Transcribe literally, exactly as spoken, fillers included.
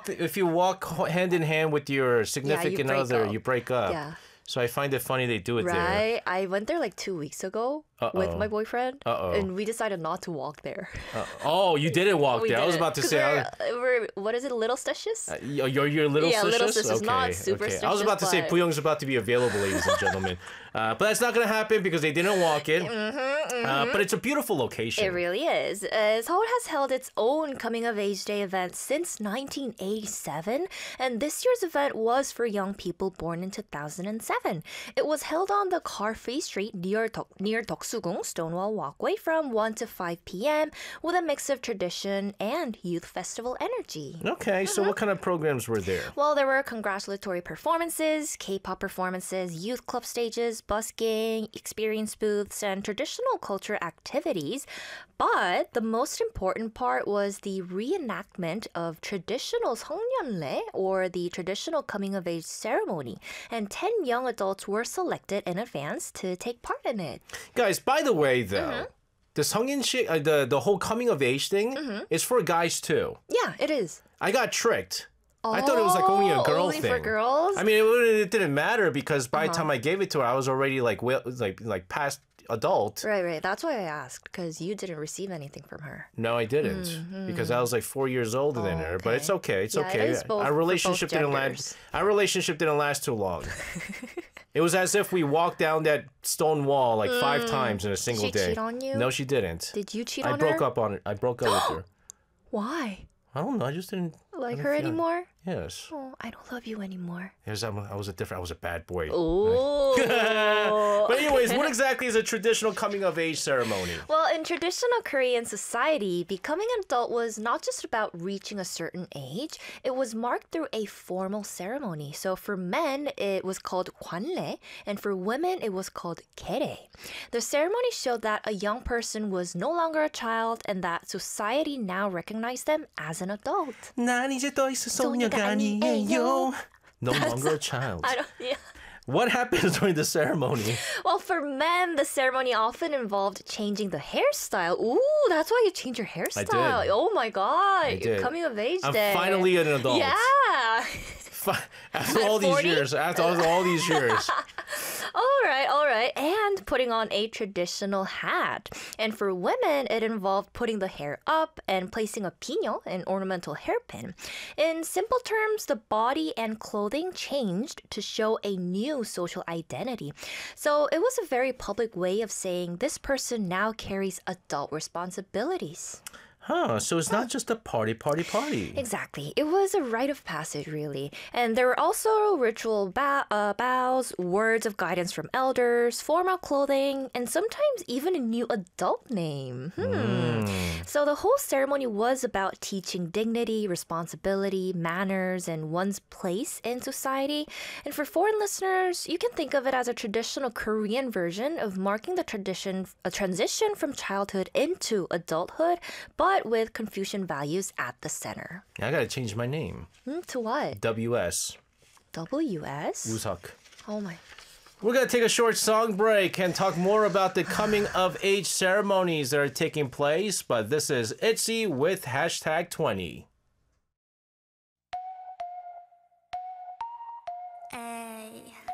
walk if you walk hand in hand with your significant break other, up. you break up. Yeah. So I find it funny they do it there. Right? I went there like two weeks ago with Uh-oh. my boyfriend. Uh-oh. And we decided not to walk there. Uh, oh, you didn't walk We there. I was didn't, about to 'cause say. I We're, we're, what is it, Little Stitches? Uh, You're your little Yeah, sisters? little sisters, okay, not super okay. I was about to say stitches, Puyong's about to be available, ladies and gentlemen. Uh, but that's not going to happen because they didn't walk it. Mm-hmm, mm-hmm. Uh, but it's a beautiful location. It really is. Uh, Seoul has held its own Coming of Age Day event since nineteen eighty-seven, and this year's event was for young people born in two thousand seven. It was held on the car-free street near, Dok- near Deoksugung Stonewall Walkway from one to five p.m. with a mix of tradition and youth festival energy. Okay, so what kind of programs were there? Well, there were congratulatory performances, K-pop performances, youth club stages, busking, experience booths, and traditional culture activities. But the most important part was the reenactment of traditional 성년례, or the traditional coming-of-age ceremony. And ten young adults were selected in advance to take part in it. Guys, by the way, though, Mm-hmm. the 성인식, uh, the, the whole coming of age thing Mm-hmm. is for guys too. Yeah, it is. I got tricked. I thought it was like only a girl Oh, only thing. for girls? I mean, it, wouldn't- it didn't matter because by the Uh-huh. time I gave it to her, I was already like well, like like past adult. Right, right. That's why I asked, because you didn't receive anything from her. No, I didn't because I was like four years older than her. But it's okay. It's Mm-hmm. Yeah, it okay. is both- Our for both relationship didn't genders. last. Our relationship didn't last too long. It was as if we walked down that stone wall like five times in a single Mm. She day. cheat on you? No, she didn't. Did you cheat I on broke her? up on it. I broke up with her. Why? I don't know. I just didn't Like I her don't feel- anymore? Yes. Oh, I don't love you anymore. It was, I'm- I was a different. I was a bad boy. Oh. But anyways, what exactly is a traditional coming of age ceremony? Well, in traditional Korean society, becoming an adult was not just about reaching a certain age. It was marked through a formal ceremony. So for men, it was called 관례, and for women, it was called 계례. The ceremony showed that a young person was no longer a child and that society now recognized them as an adult. 난 이제 더 이상 소녀가 소녀가 아니에요. No longer a child. I don't, yeah. What happens during the ceremony? Well, for men, the ceremony often involved changing the hairstyle. Ooh, that's why you change your hairstyle. did. Oh my god, I you're did. coming of age I'm day. finally an adult. Yeah. Fi- After all these forty? years, after all, all these years. All right, all right. And putting on a traditional hat. And for women, it involved putting the hair up and placing a piño, an ornamental hairpin. In simple terms, the body and clothing changed to show a new social identity. So it was a very public way of saying this person now carries adult responsibilities. Huh, so it's not just a party, party, party. Exactly. It was a rite of passage, really. And there were also ritual bow- uh, bows, words of guidance from elders, formal clothing, and sometimes even a new adult name. Hmm. So the whole ceremony was about teaching dignity, responsibility, manners, and one's place in society. And for foreign listeners, you can think of it as a traditional Korean version of marking the tradition, a transition from childhood into adulthood, but with Confucian values at the center. I gotta change my name. Hmm, to what? W S. W S? Uzak. Oh my. We're gonna take a short song break and talk more about the coming of age ceremonies that are taking place. But this is ITZY with hashtag twenty. Ay.